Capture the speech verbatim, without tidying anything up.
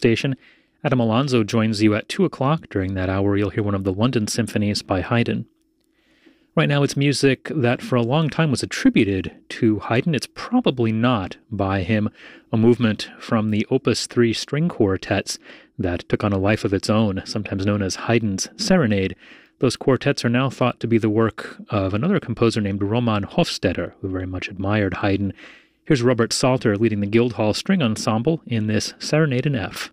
station. Adam Alonso joins you at two o'clock. During that hour, you'll hear one of the London symphonies by Haydn. Right now, it's music that for a long time was attributed to Haydn. It's probably not by him, a movement from the Opus three string quartets that took on a life of its own, sometimes known as Haydn's Serenade. Those quartets are now thought to be the work of another composer named Roman Hofstetter, who very much admired Haydn. Here's Robert Salter leading the Guildhall String Ensemble in this Serenade in F.